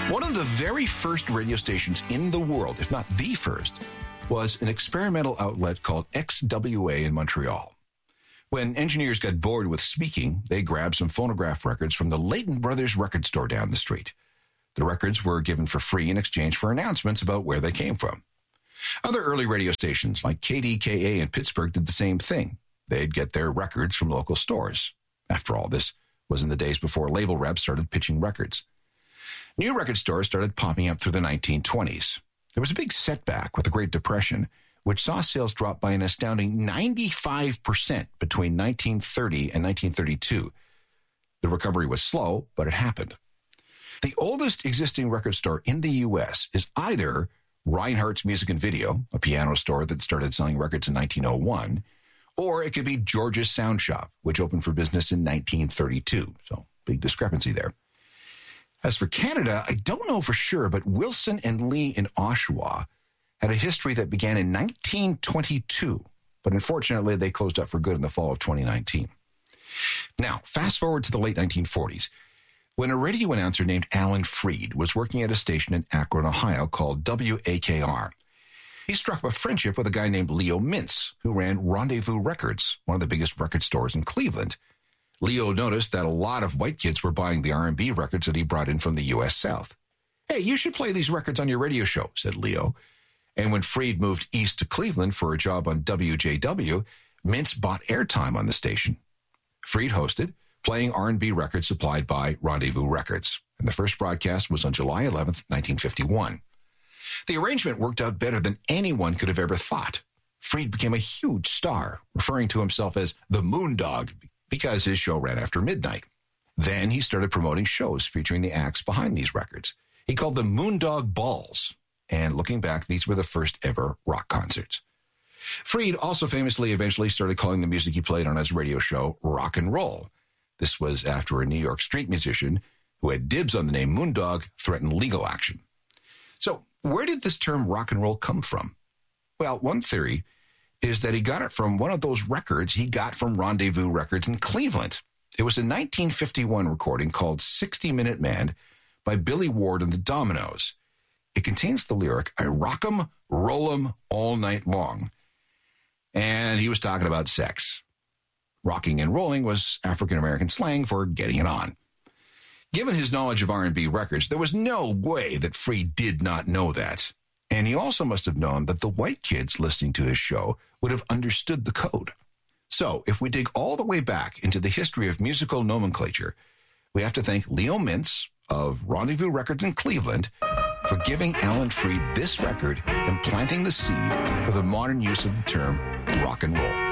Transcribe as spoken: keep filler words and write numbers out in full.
One of the very first radio stations in the world, if not the first, was an experimental outlet called X W A in Montreal. When engineers got bored with speaking, they grabbed some phonograph records from the Leighton Brothers record store down the street. The records were given for free in exchange for announcements about where they came from. Other early radio stations like K D K A in Pittsburgh did the same thing. They'd get their records from local stores. After all, this was in the days before label reps started pitching records. New record stores started popping up through the nineteen twenties. There was a big setback with the Great Depression, which saw sales drop by an astounding ninety-five percent between nineteen thirty and nineteen thirty-two. The recovery was slow, but it happened. The oldest existing record store in the U S is either Reinhardt's Music and Video, a piano store that started selling records in nineteen oh one, or it could be George's Sound Shop, which opened for business in nineteen thirty-two. So, big discrepancy there. As for Canada, I don't know for sure, but Wilson and Lee in Oshawa had a history that began in nineteen twenty-two, but unfortunately they closed up for good in the fall of twenty nineteen. Now, fast forward to the late nineteen forties, when a radio announcer named Alan Freed was working at a station in Akron, Ohio called W A K R. He struck up a friendship with a guy named Leo Mintz, who ran Rendezvous Records, one of the biggest record stores in Cleveland. Leo noticed that a lot of white kids were buying the R and B records that he brought in from the U S South. "Hey, you should play these records on your radio show," said Leo. And when Freed moved east to Cleveland for a job on W J W, Mintz bought airtime on the station. Freed hosted, playing R and B records supplied by Rendezvous Records, and the first broadcast was on July eleventh, nineteen fifty-one. The arrangement worked out better than anyone could have ever thought. Freed became a huge star, referring to himself as the Moondog, because his show ran after midnight. Then he started promoting shows featuring the acts behind these records. He called them Moondog Balls, and looking back, these were the first ever rock concerts. Freed also famously eventually started calling the music he played on his radio show rock and roll. This was after a New York street musician who had dibs on the name Moondog threatened legal action. So where did this term rock and roll come from? Well, one theory is that he got it from one of those records he got from Rendezvous Records in Cleveland. It was a nineteen fifty-one recording called sixty minute Man by Billy Ward and the Dominoes. It contains the lyric, "I rock 'em, roll 'em all night long." And he was talking about sex. Rocking and rolling was African-American slang for getting it on. Given his knowledge of R and B records, there was no way that Freed did not know that. And he also must have known that the white kids listening to his show would have understood the code. So, if we dig all the way back into the history of musical nomenclature, we have to thank Leo Mintz of Rendezvous Records in Cleveland for giving Alan Freed this record and planting the seed for the modern use of the term rock and roll.